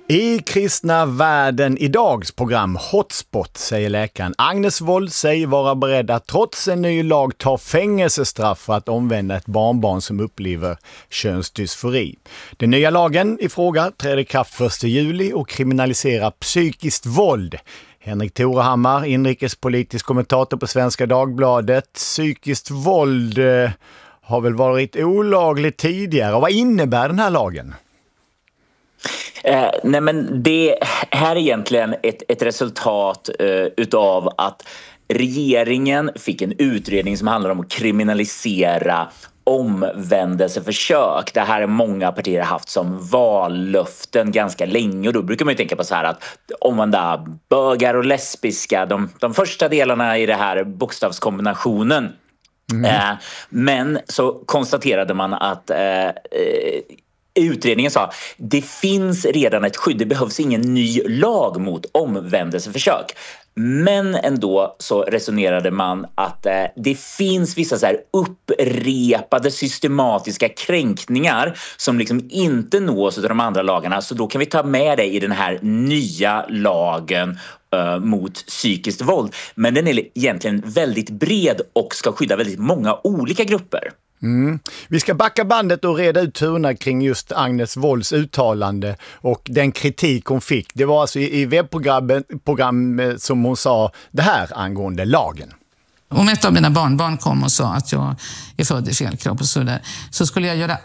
I kristna världen idags program Hotspot säger läkaren Agnes Wold säger vara beredd att trots en ny lag ta fängelsestraff för att omvända ett barnbarn som upplever könsdysfori. Den nya lagen i fråga träder i kraft 1 juli och kriminaliserar psykiskt våld. Henrik Torehammar, inrikespolitisk kommentator på Svenska Dagbladet. Psykiskt våld har väl varit olagligt tidigare. Och vad innebär den här lagen? Nej, men det här är egentligen ett resultat utav att regeringen fick en utredning som handlar om att kriminalisera omvändelseförsök. Det här är många partier haft som vallöften ganska länge, och då brukar man ju tänka på så här att omvända bögar och lesbiska, de första delarna i det här bokstavskombinationen. Men så konstaterade man att utredningen sa det finns redan ett skydd, det behövs ingen ny lag mot omvändelseförsök. Men ändå så resonerade man att det finns vissa så här upprepade systematiska kränkningar som liksom inte nås av de andra lagarna, så då kan vi ta med det i den här nya lagen mot psykiskt våld. Men den är egentligen väldigt bred och ska skydda väldigt många olika grupper. Vi ska backa bandet och reda ut turerna kring just Agnes Wolds uttalande och den kritik hon fick. Det var alltså i webbprogram som hon sa det här angående lagen. Om ett av mina barnbarn kom och sa att jag är född i fel kropp och så där, så skulle jag göra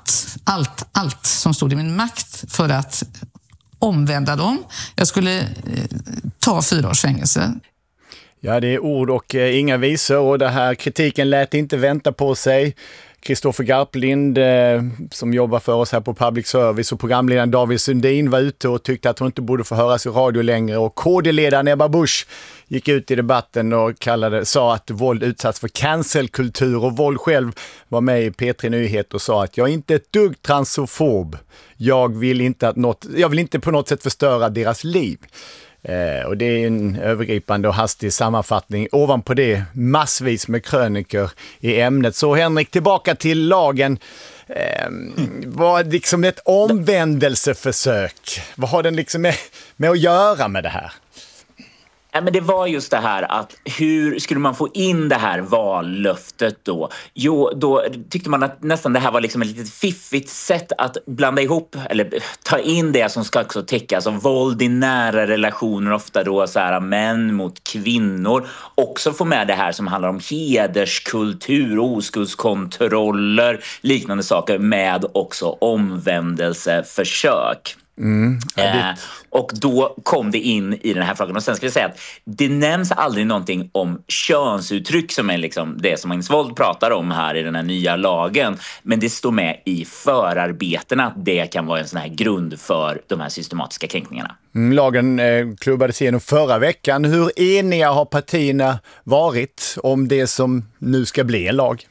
allt som stod i min makt för att omvända dem. Jag skulle ta 4 års fängelse. Ja, det är ord och inga visor, och det här kritiken lät inte vänta på sig. Kristoffer Garplind som jobbar för oss här på Public Service, och programledaren David Sundin var ute och tyckte att hon inte borde få höras i radio längre, och KD-ledaren Ebba Busch gick ut i debatten och sa att våld utsatts för cancelkultur, och Wold själv var med i P3 Nyhet och sa att jag är inte ett dugg transofob. Jag vill inte på något sätt förstöra deras liv. Och det är en övergripande och hastig sammanfattning. Ovanpå det massvis med kröniker i ämnet. Så Henrik, tillbaka till lagen. Var liksom ett omvändelseförsök. Vad har den liksom med att göra med det här? Ja, men det var just det här att hur skulle man få in det här vallöftet då? Jo, då tyckte man att nästan det här var liksom ett litet fiffigt sätt att blanda ihop eller ta in det som ska också täckas av våld i nära relationer, ofta då så här män mot kvinnor. Också få med det här som handlar om hederskultur, oskuldskontroller, liknande saker, med också omvändelseförsök. Och då kom det in i den här frågan. Och sen ska jag säga att det nämns aldrig någonting om könsuttryck som är liksom det som Agnes Wold pratar om här i den här nya lagen. Men det står med i förarbetena att det kan vara en sån här grund för de här systematiska kränkningarna. Lagen klubbades igenom förra veckan. Hur eniga har partierna varit om det som nu ska bli en lag?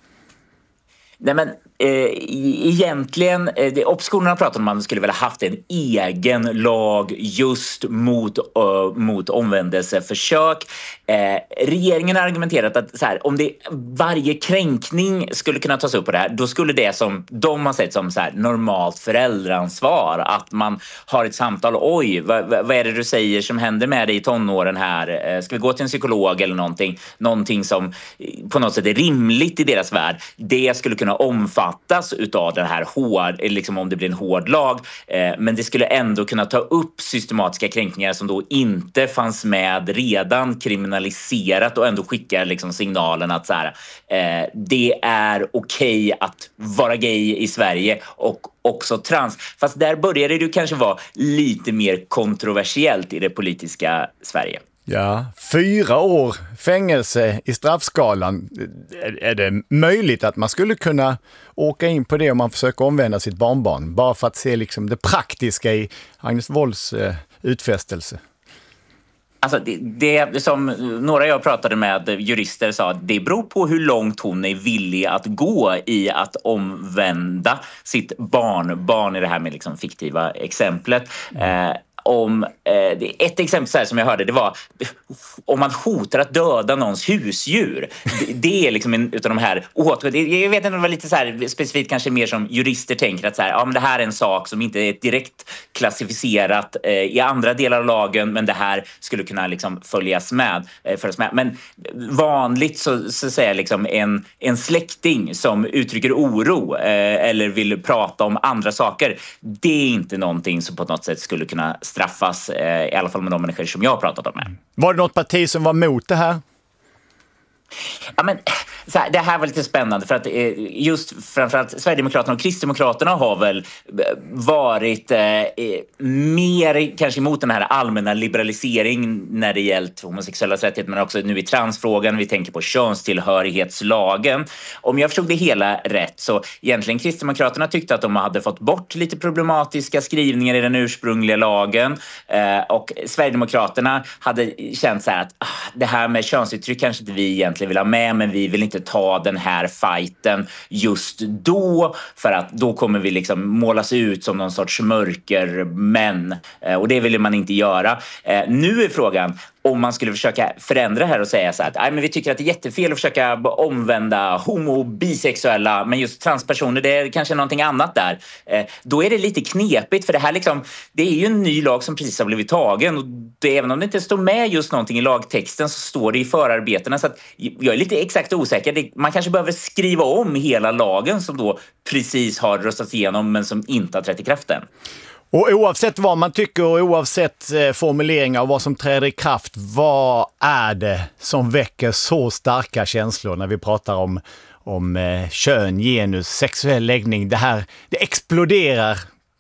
Nej, men egentligen, oppositionen pratade om att man skulle väl ha haft en egen lag just mot omvändelseförsök. Regeringen har argumenterat att så här, om varje kränkning skulle kunna tas upp på det här, då skulle det som de har sett som så här, normalt föräldraansvar, att man har ett samtal, oj, vad är det du säger som händer med dig i tonåren här? Ska vi gå till en psykolog eller någonting som på något sätt är rimligt i deras värld, det skulle kunna omfattas utav den här liksom om det blir en hård lag, men det skulle ändå kunna ta upp systematiska kränkningar som då inte fanns med redan kriminaliserat, och ändå skickar liksom signalen att så här, det är okej att vara gay i Sverige och också trans. Fast där började det kanske vara lite mer kontroversiellt i det politiska Sverige. Ja, 4 år fängelse i straffskalan. Är det möjligt att man skulle kunna åka in på det om man försöker omvända sitt barnbarn? Bara för att se liksom det praktiska i Agnes Wolds utfästelse. Alltså det som några jag pratade med jurister sa, det beror på hur långt hon är villig att gå i att omvända sitt barn i det här med liksom fiktiva exemplet. om ett exempel så här som jag hörde, det var om man hotar att döda någons husdjur. Det är liksom en utav de här jag vet inte om det var lite så här specifikt, kanske mer som jurister tänker att så här, ja, men det här är en sak som inte är direkt klassificerat i andra delar av lagen, men det här skulle kunna liksom följas med. Men vanligt så säger liksom en släkting som uttrycker oro eller vill prata om andra saker, det är inte någonting som på något sätt skulle kunna straffas, i alla fall med de människor som jag har pratat om med. Var det något parti som var emot det här? Ja, men, så här, det här var lite spännande för att just framförallt Sverigedemokraterna och Kristdemokraterna har väl varit mer kanske emot den här allmänna liberalisering när det gällt homosexuella rättigheter, men också nu i transfrågan. Vi tänker på könstillhörighetslagen. Om jag förstod det hela rätt så egentligen Kristdemokraterna tyckte att de hade fått bort lite problematiska skrivningar i den ursprungliga lagen, och Sverigedemokraterna hade känt så här att det här med könsuttryck kanske inte vi egentligen vill ha med, men vi vill inte ta den här fighten just då, för att då kommer vi liksom målas ut som någon sorts mörkermän, och det vill man inte göra. Nu är frågan om man skulle försöka förändra här och säga så att men vi tycker att det är jättefel att försöka omvända homo- och bisexuella, men just transpersoner, det är kanske någonting annat där. Då är det lite knepigt, för det här liksom, det är ju en ny lag som precis har blivit tagen, och även om det inte står med just någonting i lagtexten så står det i förarbetena, så att jag är lite exakt osäker. Man kanske behöver skriva om hela lagen som då precis har röstats igenom men som inte har trätt i kraft än. Och oavsett vad man tycker och oavsett formuleringar och vad som träder i kraft, vad är det som väcker så starka känslor när vi pratar om kön, genus, sexuell läggning? Det exploderar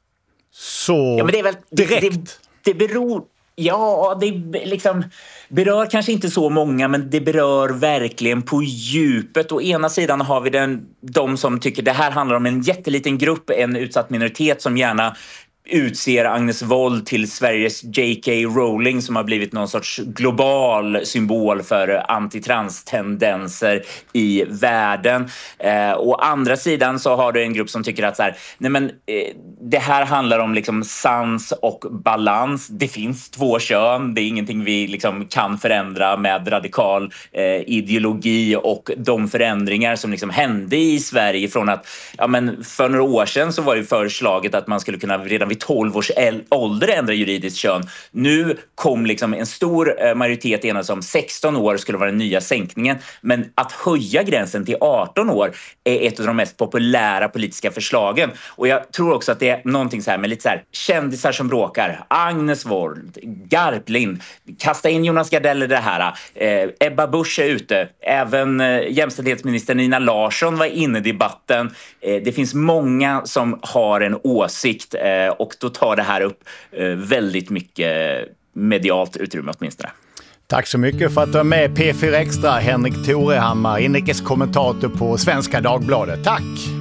så ja, men det är väl, direkt. Det beror... Ja, det liksom berör kanske inte så många, men det berör verkligen på djupet. Å ena sidan har vi de som tycker det här handlar om en jätteliten grupp, en utsatt minoritet som gärna utser Agnes Wold till Sveriges J.K. Rowling, som har blivit någon sorts global symbol för antitrans-tendenser i världen. Å andra sidan så har du en grupp som tycker att så här, det här handlar om liksom sans och balans. Det finns två kön, det är ingenting vi liksom kan förändra med radikal ideologi, och de förändringar som liksom hände i Sverige från att för några år sedan så var det förslaget att man skulle kunna redan vid 12 års ålder ändra juridiskt kön. Nu kom liksom en stor majoritet enas om 16 år skulle vara den nya sänkningen. Men att höja gränsen till 18 år är ett av de mest populära politiska förslagen. Och jag tror också att det är någonting så här med lite så här kändisar som bråkar. Agnes Wold, Garplind, kasta in Jonas Gardell i det här. Ebba Busch är ute. Även jämställdhetsminister Nina Larsson var inne i debatten. Det finns många som har en åsikt, och då tar det här upp väldigt mycket medialt utrymme åtminstone. Tack så mycket för att du är med P4 Extra, Henrik Torehammar, inrikeskommentator på Svenska Dagbladet. Tack!